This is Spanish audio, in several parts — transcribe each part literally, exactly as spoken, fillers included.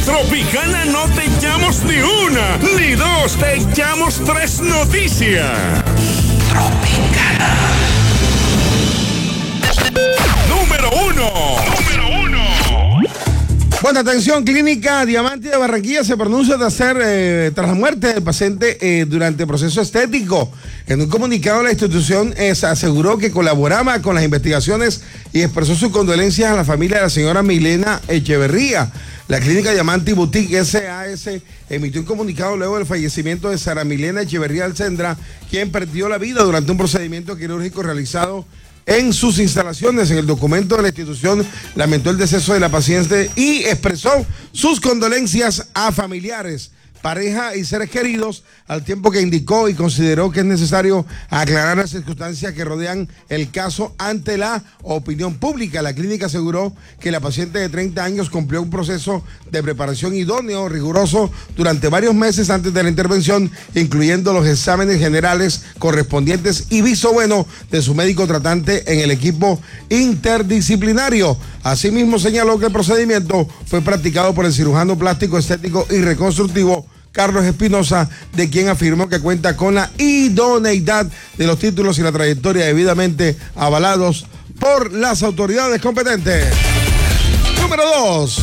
Tropicana no te echamos ni una, ni dos, te echamos tres noticias. Tropicana. Número uno. Número uno. Bueno, atención, Clínica Diamante de Barranquilla se pronuncia de hacer eh, tras la muerte del paciente eh, durante el proceso estético. En un comunicado, la institución eh, aseguró que colaboraba con las investigaciones y expresó sus condolencias a la familia de la señora Milena Echeverría. La Clínica Diamante y Boutique S A S emitió un comunicado luego del fallecimiento de Sara Milena Echeverría Alcendra, quien perdió la vida durante un procedimiento quirúrgico realizado en sus instalaciones. En el documento de la institución lamentó el deceso de la paciente y expresó sus condolencias a familiares, pareja y seres queridos, al tiempo que indicó y consideró que es necesario aclarar las circunstancias que rodean el caso ante la opinión pública. La clínica aseguró que la paciente de treinta años cumplió un proceso de preparación idóneo, riguroso, durante varios meses antes de la intervención, incluyendo los exámenes generales correspondientes y visto bueno de su médico tratante en el equipo interdisciplinario. Asimismo, señaló que el procedimiento fue practicado por el cirujano plástico, estético y reconstructivo Carlos Espinosa, de quien afirmó que cuenta con la idoneidad de los títulos y la trayectoria debidamente avalados por las autoridades competentes. Número dos.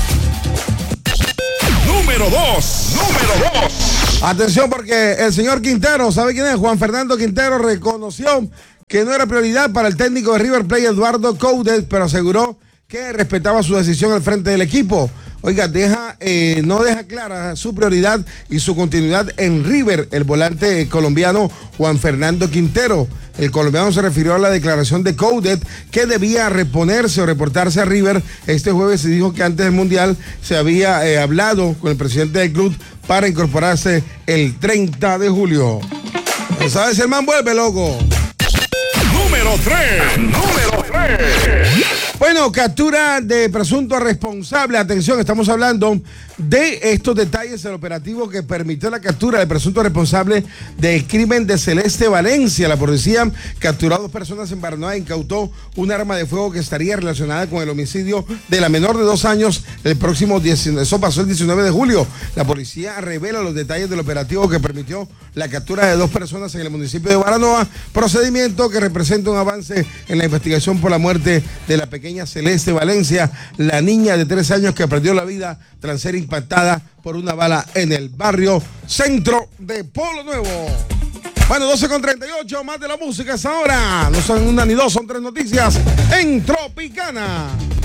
Número dos. Número dos. Atención, porque el señor Quintero, ¿sabe quién es? Juan Fernando Quintero reconoció que no era prioridad para el técnico de River Plate, Eduardo Coudet, pero aseguró que respetaba su decisión al frente del equipo. Oiga, deja, eh, no deja clara su prioridad y su continuidad en River, el volante colombiano Juan Fernando Quintero. El colombiano se refirió a la declaración de Coudet que debía reponerse o reportarse a River este jueves y dijo que antes del Mundial se había eh, hablado con el presidente del club para incorporarse el treinta de julio. ¿Sabes si el man vuelve, loco? Número tres. Número tres. Bueno, captura de presunto responsable. Atención, estamos hablando de estos detalles del operativo que permitió la captura del presunto responsable del crimen de Celeste Valencia. La policía capturó a dos personas en Baranoa e incautó un arma de fuego que estaría relacionada con el homicidio de la menor de dos años el próximo diecinueve. Eso pasó el diecinueve de julio. La policía revela los detalles del operativo que permitió la captura de dos personas en el municipio de Baranoa, procedimiento que representa un avance en la investigación por la muerte de la pequeña Celeste Valencia, la niña de tres años que perdió la vida tras ser impactada por una bala en el barrio centro de Polo Nuevo. Bueno, doce con treinta y ocho, más de la música es ahora. No son una ni dos, son tres noticias en Tropicana.